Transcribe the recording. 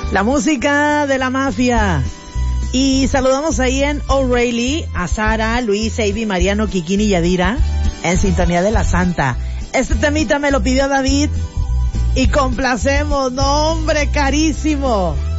La música de la mafia. Y saludamos ahí en O'Reilly a Sara, Luis, Avi, Mariano, Kikini y Yadira en sintonía de la Santa. Este temita me lo pidió David y complacemos, no hombre, carísimo.